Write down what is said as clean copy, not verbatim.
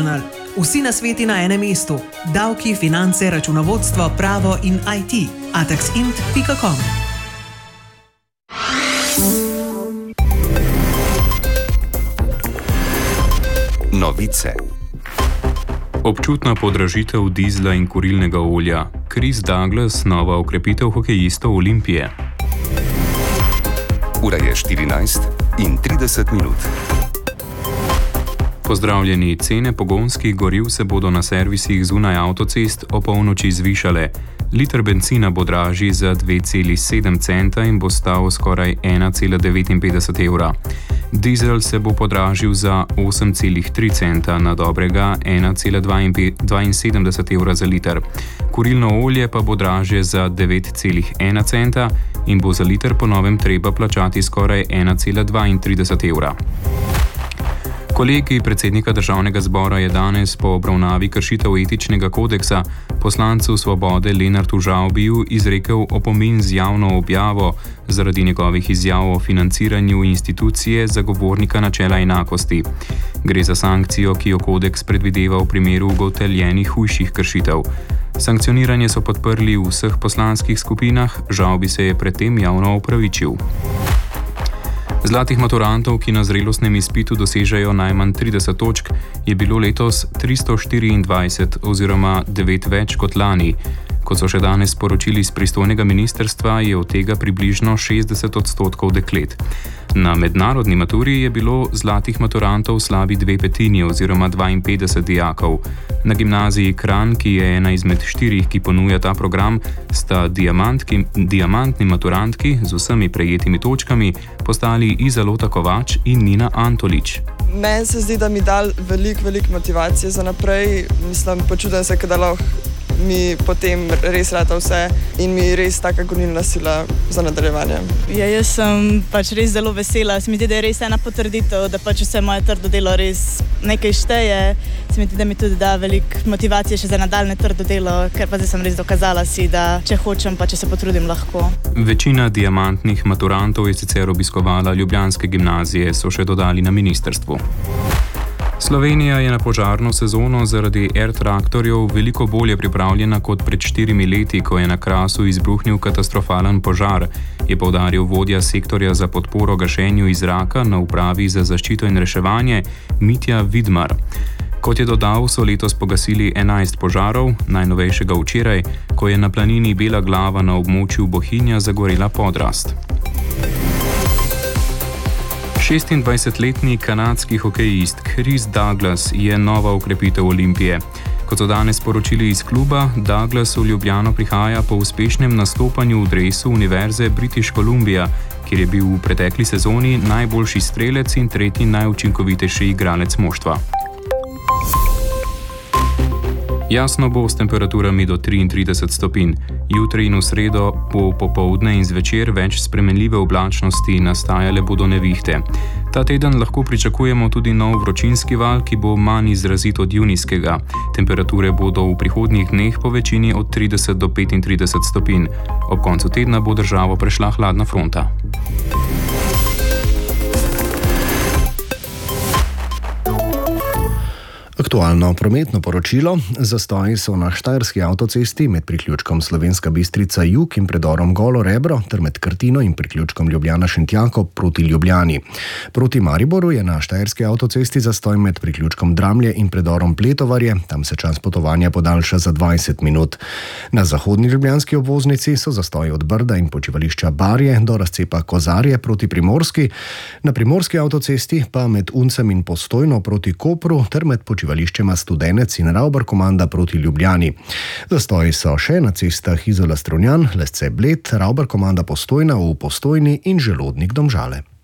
International. Vsi nasveti na enem mestu. Davki, finance, računovodstvo, pravo in IT. ataxint.com. Novice. Občutna podražitev dizla in kurilnega olja. Chris Douglas, nova okrepitev hokejistov Olimpije. Ura je 14:30. Pozdravljeni, cene pogonskih goriv se bodo na servisih zunaj avtocest opolnoči zvišale. Liter bencina bo dražji za 2,7 centa in bo stal skoraj 1,59 evra. Dizel se bo podražil za 8,3 centa na dobrega 1,72 evra za liter. Kurilno olje pa bo dražje za 9,1 centa in bo za liter po novem treba plačati skoraj 1,32 evra. Kolegij predsednika Državnega zbora je danes po obravnavi kršitev etičnega kodeksa poslancu Svobode Lenartu Žavbiju izrekel opomin z javno objavo zaradi njegovih izjav o financiranju institucije zagovornika načela enakosti. Gre za sankcijo, ki jo kodeks predvideva v primeru ugotovljenih hujših kršitev. Sankcioniranje so podprli v vseh poslanskih skupinah, Žavbi se je predtem javno opravičil. Zlatih maturantov, ki na zrelostnem izpitu dosežejo najmanj 30 točk, je bilo letos 324 oziroma 9 več kot lani. Kot so še danes sporočili iz pristojnega ministrstva, je od tega približno 60% deklet. Na mednarodni maturi je bilo zlatih maturantov slabi 2/5 oziroma 52 dijakov. Na gimnaziji Kranj, ki je ena izmed 4, ki ponuja ta program, sta diamantni maturantki z vsemi prejetimi točkami postali Izalota Kovač in Nina Antolič. Meni se zdi, da mi dal veliko motivacije za naprej. Mislim, počutim se, da lahko mi potem res rata vse in mi res taka gonilna sila za nadaljevanje. Ja, jaz sem res zelo vesela. Se mi zdi, da je res ena potrditev, da vse moje trdo delo res nekaj šteje. Se mi zdi, da mi tudi da veliko motivacije še za nadaljne trdo delo, ker pa zdaj sem res dokazala si, da če hočem, če se potrudim, lahko. Večina diamantnih maturantov je sicer obiskovala ljubljanske gimnazije, so še dodali na ministrstvu. Slovenija je na požarno sezono zaradi air traktorjev veliko bolje pripravljena kot pred 4 leti, ko je na Krasu izbruhnil katastrofalen požar, je poudaril vodja sektorja za podporo gašenju iz zraka na Upravi za zaščito in reševanje Mitja Vidmar. Kot je dodal, so letos pogasili 11 požarov, najnovejšega včeraj, ko je na planini Bela Glava na območju Bohinja zagorela podrast. 26-letni kanadski hokejist Chris Douglas je nova okrepitev Olimpije. Kot so danes sporočili iz kluba, Douglas v Ljubljano prihaja po uspešnem nastopanju v dresu Univerze British Columbia, kjer je bil v pretekli sezoni najboljši strelec in tretji najučinkovitejši igralec moštva. Jasno bo s temperaturami do 33 stopinj. Jutri in v sredo bo popoldne in zvečer več spremenljive oblačnosti, nastajale bodo nevihte. Ta teden lahko pričakujemo tudi nov vročinski val, ki bo manj izrazit od junijskega. Temperature bodo v prihodnjih dneh po večini od 30 do 35 stopinj. Ob koncu tedna bo državo prešla hladna fronta. Aktualno prometno poročilo. Zastoji so na Štajerski avtocesti med priključkom Slovenska Bistrica jug in predorom Golo Rebro ter med Krtino in priključkom Ljubljana-Šentjakov proti Ljubljani. Proti Mariboru je na Štajerski avtocesti zastoj med priključkom Dramlje in predorom Pletovarje. Tam se čas potovanja podaljša za 20 minut. Na zahodni ljubljanski obvoznici so zastoji od Brda in počivališča Barje do razcepa Kozarje proti Primorski. Na primorski avtocesti pa med Uncem in Postojno proti Kopru ter med počivališčema Studenec in Ravbar-Komanda proti Ljubljani. Zastoji so še na cestah Izola Strunjan, Lesce Bled, Ravbar-Komanda Postojna v Postojni in Želodnik Domžale.